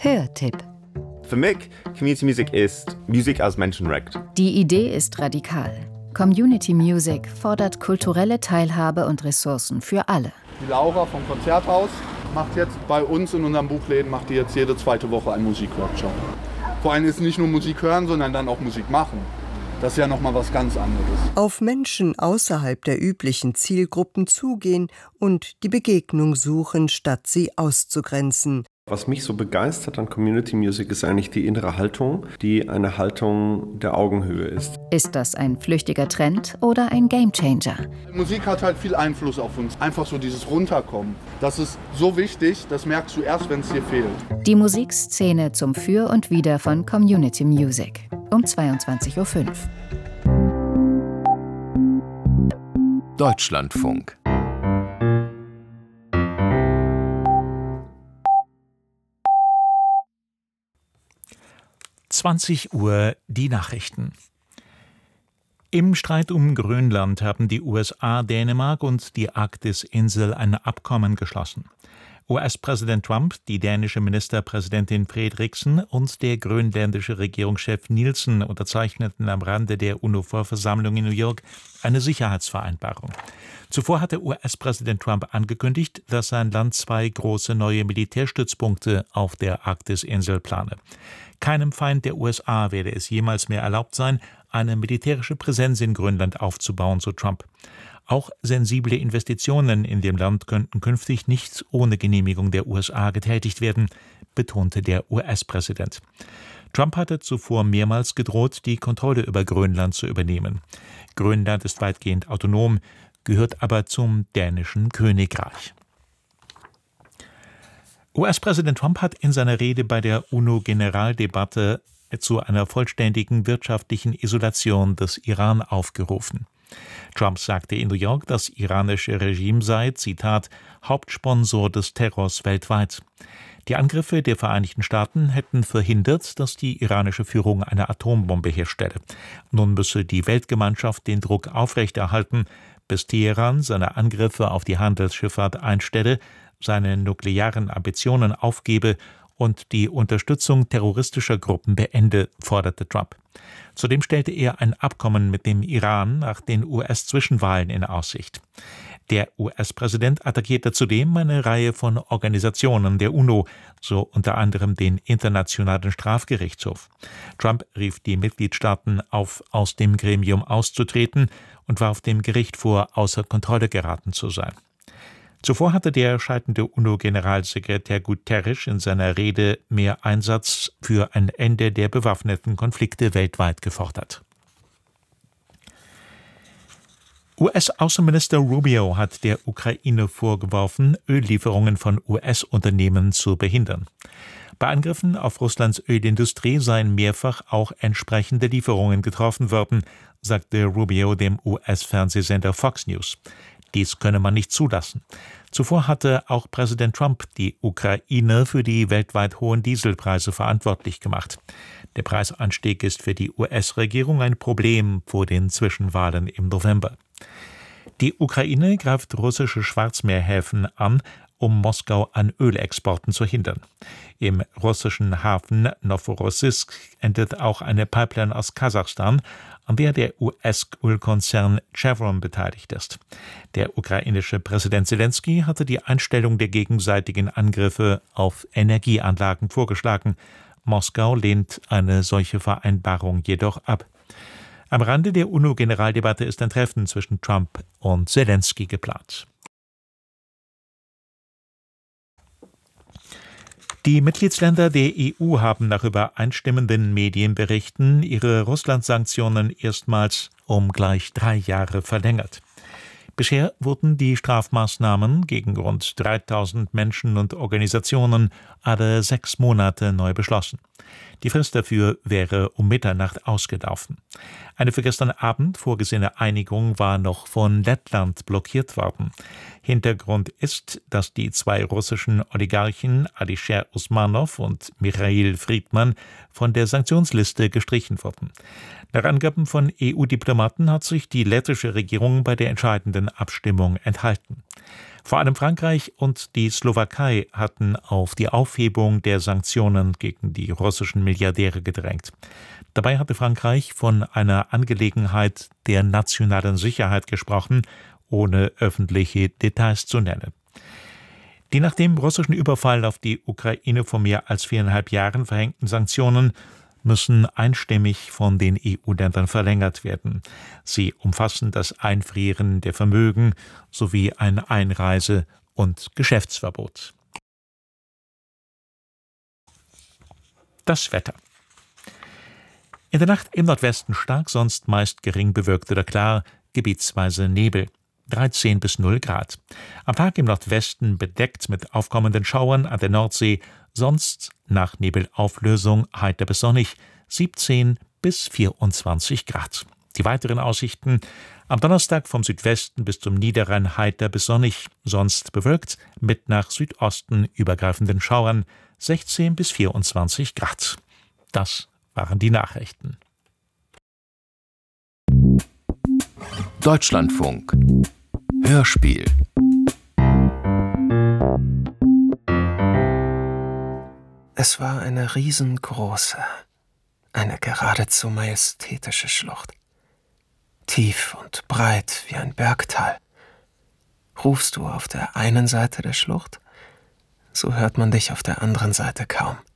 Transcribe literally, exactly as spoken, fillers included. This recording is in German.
Hörtipp. Für mich, Community Music ist Musik als Menschenrecht. Die Idee ist radikal. Community Music fordert kulturelle Teilhabe und Ressourcen für alle. Die Laura vom Konzerthaus macht jetzt bei uns in unserem Buchläden macht die jetzt jede zweite Woche einen Musikworkshop. Vor allem ist nicht nur Musik hören, sondern dann auch Musik machen. Das ist ja nochmal was ganz anderes. Auf Menschen außerhalb der üblichen Zielgruppen zugehen und die Begegnung suchen, statt sie auszugrenzen. Was mich so begeistert an Community Music ist eigentlich die innere Haltung, die eine Haltung der Augenhöhe ist. Ist das ein flüchtiger Trend oder ein Gamechanger? Musik hat halt viel Einfluss auf uns. Einfach so dieses Runterkommen. Das ist so wichtig, das merkst du erst, wenn es dir fehlt. Die Musikszene zum Für und Wider von Community Music. Um zweiundzwanzig Uhr fünf. Deutschlandfunk. zwanzig Uhr die Nachrichten. Im Streit um Grönland haben die U S A, Dänemark und die Arktisinsel ein Abkommen geschlossen. U S-Präsident Trump, die dänische Ministerpräsidentin Frederiksen und der grönländische Regierungschef Nielsen unterzeichneten am Rande der UNO-Vollversammlung in New York eine Sicherheitsvereinbarung. Zuvor hatte U S-Präsident Trump angekündigt, dass sein Land zwei große neue Militärstützpunkte auf der Arktisinsel plane. Keinem Feind der U S A werde es jemals mehr erlaubt sein, eine militärische Präsenz in Grönland aufzubauen, so Trump. Auch sensible Investitionen in dem Land könnten künftig nicht ohne Genehmigung der U S A getätigt werden, betonte der U S-Präsident. Trump hatte zuvor mehrmals gedroht, die Kontrolle über Grönland zu übernehmen. Grönland ist weitgehend autonom, gehört aber zum dänischen Königreich. U S-Präsident Trump hat in seiner Rede bei der UNO-Generaldebatte zu einer vollständigen wirtschaftlichen Isolation des Iran aufgerufen. Trump sagte in New York, das iranische Regime sei, Zitat, Hauptsponsor des Terrors weltweit. Die Angriffe der Vereinigten Staaten hätten verhindert, dass die iranische Führung eine Atombombe herstelle. Nun müsse die Weltgemeinschaft den Druck aufrechterhalten, bis Teheran seine Angriffe auf die Handelsschifffahrt einstelle, seine nuklearen Ambitionen aufgebe und die Unterstützung terroristischer Gruppen beende, forderte Trump. Zudem stellte er ein Abkommen mit dem Iran nach den U S-Zwischenwahlen in Aussicht. Der U S-Präsident attackierte zudem eine Reihe von Organisationen der UNO, so unter anderem den Internationalen Strafgerichtshof. Trump rief die Mitgliedstaaten auf, aus dem Gremium auszutreten und warf dem Gericht vor, außer Kontrolle geraten zu sein. Zuvor hatte der scheidende UNO-Generalsekretär Guterres in seiner Rede mehr Einsatz für ein Ende der bewaffneten Konflikte weltweit gefordert. U S-Außenminister Rubio hat der Ukraine vorgeworfen, Öllieferungen von U S-Unternehmen zu behindern. Bei Angriffen auf Russlands Ölindustrie seien mehrfach auch entsprechende Lieferungen getroffen worden, sagte Rubio dem U S-Fernsehsender Fox News. Dies könne man nicht zulassen. Zuvor hatte auch Präsident Trump die Ukraine für die weltweit hohen Dieselpreise verantwortlich gemacht. Der Preisanstieg ist für die U S-Regierung ein Problem vor den Zwischenwahlen im November. Die Ukraine greift russische Schwarzmeerhäfen an, um Moskau an Ölexporten zu hindern. Im russischen Hafen Noworossiysk endet auch eine Pipeline aus Kasachstan, an der der U S-Ölkonzern Chevron beteiligt ist. Der ukrainische Präsident Zelensky hatte die Einstellung der gegenseitigen Angriffe auf Energieanlagen vorgeschlagen. Moskau lehnt eine solche Vereinbarung jedoch ab. Am Rande der UNO-Generaldebatte ist ein Treffen zwischen Trump und Zelensky geplant. Die Mitgliedsländer der E U haben nach übereinstimmenden Medienberichten ihre Russland-Sanktionen erstmals um gleich drei Jahre verlängert. Bisher wurden die Strafmaßnahmen gegen rund dreitausend Menschen und Organisationen alle sechs Monate neu beschlossen. Die Frist dafür wäre um Mitternacht ausgelaufen. Eine für gestern Abend vorgesehene Einigung war noch von Lettland blockiert worden. Hintergrund ist, dass die zwei russischen Oligarchen Alisher Usmanov und Michail Friedman von der Sanktionsliste gestrichen wurden. Nach Angaben von E U-Diplomaten hat sich die lettische Regierung bei der entscheidenden Abstimmung enthalten. Vor allem Frankreich und die Slowakei hatten auf die Aufhebung der Sanktionen gegen die russischen Milliardäre gedrängt. Dabei hatte Frankreich von einer Angelegenheit der nationalen Sicherheit gesprochen, ohne öffentliche Details zu nennen. Die nach dem russischen Überfall auf die Ukraine vor mehr als viereinhalb Jahren verhängten Sanktionen müssen einstimmig von den E U-Ländern verlängert werden. Sie umfassen das Einfrieren der Vermögen sowie ein Einreise- und Geschäftsverbot. Das Wetter. In der Nacht im Nordwesten stark, sonst meist gering bewölkt oder klar, gebietsweise Nebel. dreizehn bis null Grad. Am Tag im Nordwesten bedeckt mit aufkommenden Schauern an der Nordsee, sonst nach Nebelauflösung heiter bis sonnig, siebzehn bis vierundzwanzig Grad. Die weiteren Aussichten: am Donnerstag vom Südwesten bis zum Niederrhein heiter bis sonnig, sonst bewölkt, mit nach Südosten übergreifenden Schauern, sechzehn bis vierundzwanzig Grad. Das waren die Nachrichten. Deutschlandfunk Hörspiel. Es war eine riesengroße, eine geradezu majestätische Schlucht. Tief und breit wie ein Bergtal. Rufst du auf der einen Seite der Schlucht, so hört man dich auf der anderen Seite kaum.